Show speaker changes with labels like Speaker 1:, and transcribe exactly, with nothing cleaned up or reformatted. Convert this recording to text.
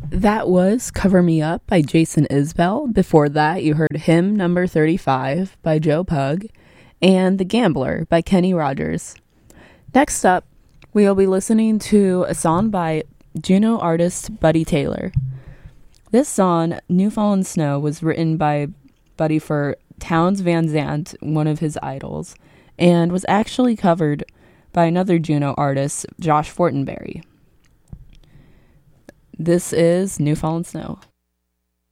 Speaker 1: That was Cover Me Up by Jason Isbell. Before that, you heard Hymn Number thirty-five by Joe Pug and The Gambler by Kenny Rogers. Next up, we'll be listening to a song by Juneau artist Buddy Taylor. This song, New Fallen Snow, was written by Buddy for Townes Van Zandt, one of his idols, and was actually covered by another Juneau artist, Josh Fortenberry. This is New Fallen Snow.